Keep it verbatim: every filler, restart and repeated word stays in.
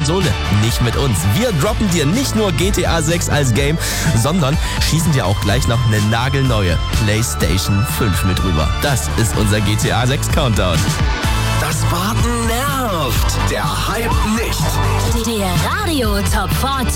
Konsole? Nicht mit uns. Wir droppen dir nicht nur G T A sechs als Game, sondern schießen dir auch gleich noch eine nagelneue PlayStation fünf mit rüber. Das ist unser G T A sechs Countdown. Das Warten nervt. Der Hype nicht. Der Radio Top vierzig